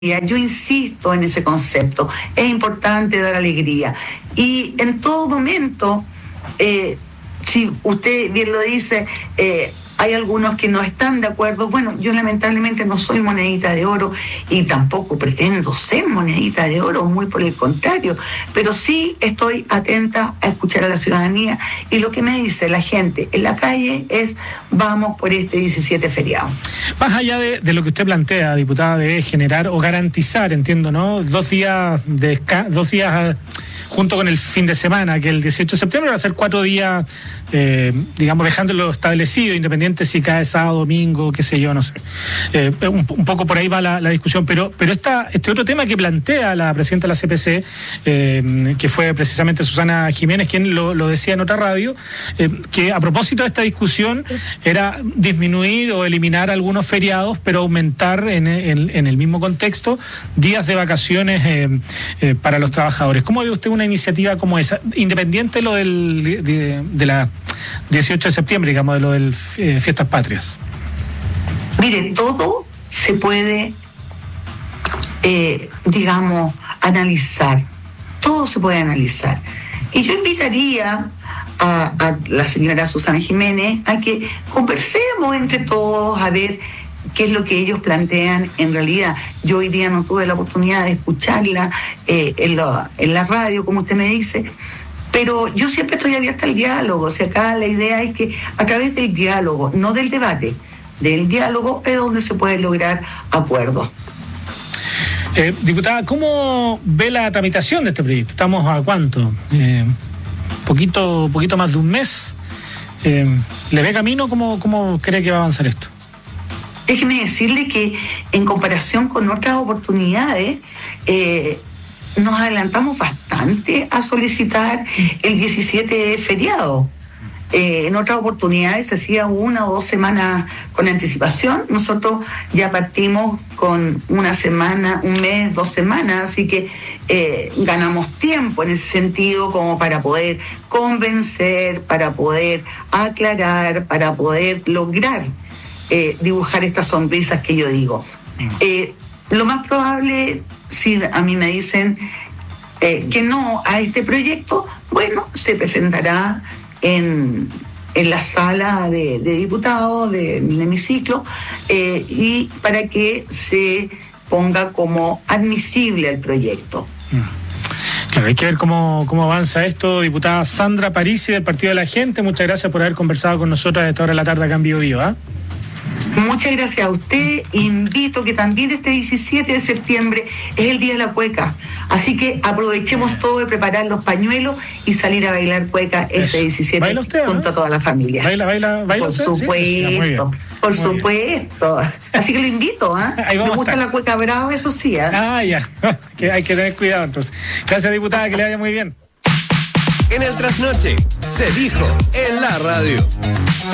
Yo insisto en ese concepto, es importante dar alegría y en todo momento, si usted bien lo dice, hay algunos que no están de acuerdo. Bueno, yo lamentablemente no soy monedita de oro y tampoco pretendo ser monedita de oro, muy por el contrario, pero sí estoy atenta a escuchar a la ciudadanía y lo que me dice la gente en la calle es: vamos por este 17 feriado. Más allá de lo que usted plantea, diputada, de generar o garantizar, entiendo, ¿no? 2 días junto con el fin de semana, que el 18 de septiembre va a ser 4 días, digamos, dejándolo establecido, independiente si cae sábado, domingo, qué sé yo, no sé. Un poco por ahí va la discusión, pero este otro tema que plantea la presidenta de la CPC, que fue precisamente Susana Jiménez quien lo decía en otra radio, que a propósito de esta discusión era disminuir o eliminar algunos feriados, pero aumentar en el mismo contexto días de vacaciones para los trabajadores. ¿Cómo ve usted una iniciativa como esa, independiente de lo de la 18 de septiembre, digamos, de lo del Fiestas Patrias? Mire, todo se puede, digamos, analizar. Todo se puede analizar. Y yo invitaría a la señora Susana Jiménez a que conversemos entre todos a ver qué es lo que ellos plantean en realidad. Yo hoy día no tuve la oportunidad de escucharla en la radio, como usted me dice, pero yo siempre estoy abierta al diálogo. O sea, acá la idea es que a través del diálogo, no del debate, del diálogo es donde se pueden lograr acuerdos. Diputada, ¿cómo ve la tramitación de este proyecto? ¿Estamos a cuánto? Poquito más de un mes. ¿Le ve camino? ¿Cómo cree que va a avanzar esto? Déjeme decirle que en comparación con otras oportunidades, nos adelantamos bastante a solicitar el 17 feriado. En otras oportunidades se hacía 1 o 2 semanas con anticipación. Nosotros ya partimos con 1 semana, 1 mes, 2 semanas, así que ganamos tiempo en ese sentido como para poder convencer, para poder aclarar, para poder lograr dibujar estas sonrisas que yo digo. Lo más probable, si a mí me dicen que no a este proyecto, bueno, se presentará en la sala de diputados del hemiciclo y para que se ponga como admisible el proyecto. Claro, hay que ver cómo avanza esto. Diputada Sandra Parisi, del Partido de la Gente, muchas gracias por haber conversado con nosotros a esta hora de la tarde acá en Bio Bio, ¿ah? Muchas gracias a usted. Invito que también este 17 de septiembre es el Día de la Cueca. Así que aprovechemos todo de preparar los pañuelos y salir a bailar cueca ese 17 ¿Baila usted, junto a toda la familia. ¿Baila por usted? Supuesto, sí. Por supuesto. Así que lo invito, ¿ah? Me gusta la cueca brava, eso sí, ¿ah? Ya. Que hay que tener cuidado entonces. Gracias, diputada, que le vaya muy bien. En el Trasnoche se dijo en la radio.